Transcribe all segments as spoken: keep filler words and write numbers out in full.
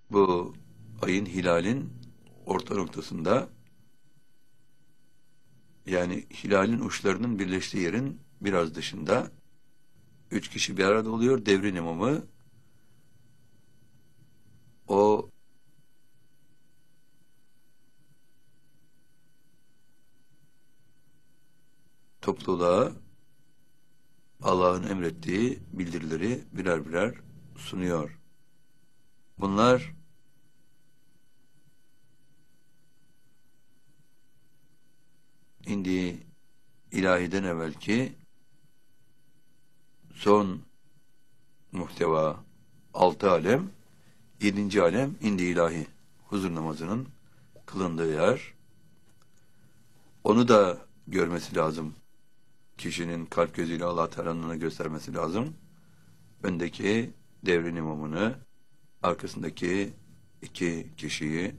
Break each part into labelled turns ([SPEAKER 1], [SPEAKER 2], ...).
[SPEAKER 1] Bu ayın hilalin orta noktasında, yani hilalin uçlarının birleştiği yerin biraz dışında üç kişi bir arada oluyor. Devrin imamı o topluluğa Allah'ın emrettiği bildirileri birer birer sunuyor. Bunlar indi ilahiden evvelki son muhteva altı alem, yedinci alem indi ilahi huzur namazının kılındığı yer. Onu da görmesi lazım. Kişinin kalp gözüyle Allah Teala'nın göstermesi lazım. Öndeki devrin imamını, arkasındaki iki kişiyi,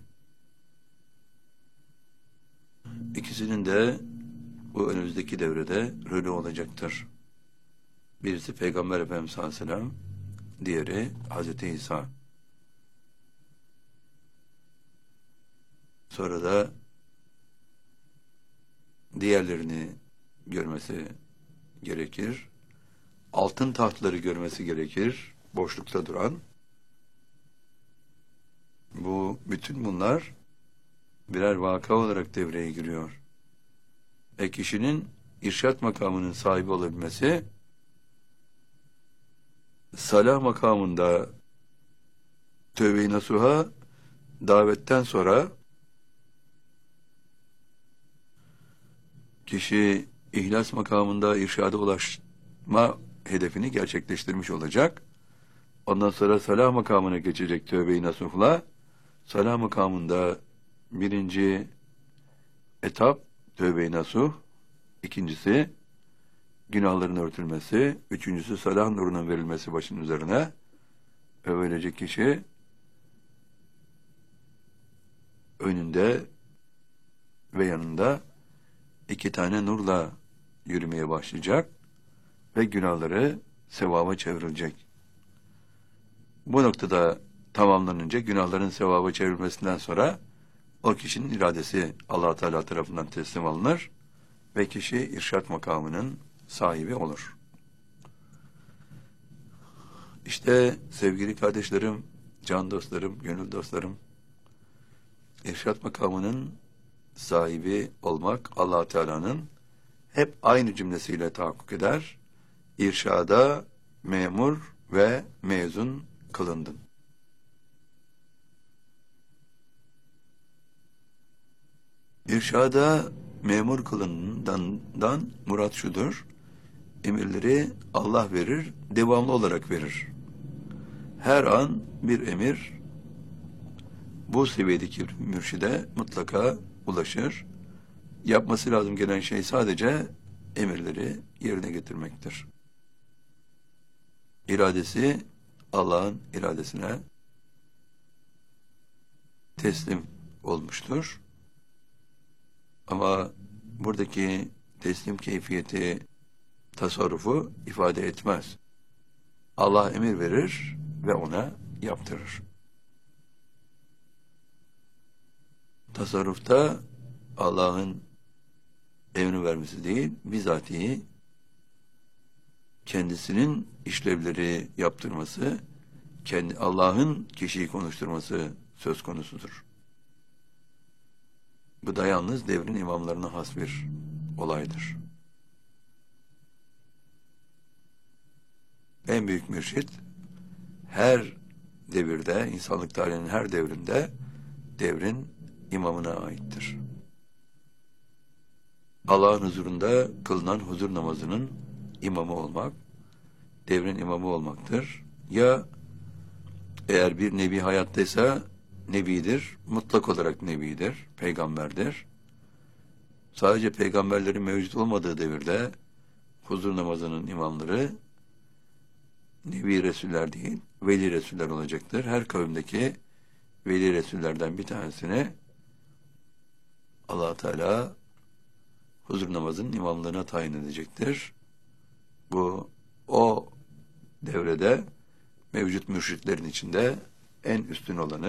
[SPEAKER 1] ikisinin de bu önümüzdeki devrede rolü olacaktır. Birisi Peygamber Efendimiz sallallahu aleyhi ve sellem, diğeri Hazreti İsa. Sonra da diğerlerini görmesi gerekir. Altın tahtları görmesi gerekir. Boşlukta duran. Bu, bütün bunlar birer vaka olarak devreye giriyor. E kişinin irşat makamının sahibi olabilmesi, salah makamında tövbe-i nasuha davetten sonra kişi ihlas makamında irşada ulaşma hedefini gerçekleştirmiş olacak. Ondan sonra salah makamına geçecek tövbe-i nasuhla. Salah makamında birinci etap tövbe-i nasuh, ikincisi günahların örtülmesi, üçüncüsü salah nurunun verilmesi başının üzerine ve böylece kişi önünde ve yanında iki tane nurla yürümeye başlayacak ve günahları sevaba çevrilecek. Bu noktada tamamlanınca günahların sevaba çevrilmesinden sonra o kişinin iradesi Allah Teala tarafından teslim alınır ve kişi irşat makamının sahibi olur. İşte sevgili kardeşlerim, can dostlarım, gönül dostlarım, irşat makamının sahibi olmak Allah Teala'nın hep aynı cümlesiyle tahakkuk eder. İrşada memur ve mezun kılındın. İrşada memur kılındığından murat şudur: emirleri Allah verir, devamlı olarak verir. Her an bir emir bu seviyedeki mürşide mutlaka ulaşır. Yapması lazım gelen şey sadece emirleri yerine getirmektir. İradesi Allah'ın iradesine teslim olmuştur. Ama buradaki teslim keyfiyeti tasarrufu ifade etmez. Allah emir verir ve ona yaptırır. Tasarrufta Allah'ın emri vermesi değil, bizatihi kendisinin işlevleri yaptırması, kendi Allah'ın kişiyi konuşturması söz konusudur. Bu da yalnız devrin imamlarına has bir olaydır. En büyük mürşit her devirde, insanlık tarihinin her devrinde devrin imamına aittir. Allah'ın huzurunda kılınan huzur namazının imamı olmak, devrin imamı olmaktır. Ya eğer bir nebi hayattaysa nebidir, mutlak olarak nebidir, peygamberdir. Sadece peygamberlerin mevcut olmadığı devirde huzur namazının imamları nebi resuller değil, veli resuller olacaktır. Her kavimdeki veli resullerden bir tanesini Allah Teala huzur namazının imamlığına tayin edecektir. Bu o devrede mevcut mürşitlerin içinde en üstün olanı,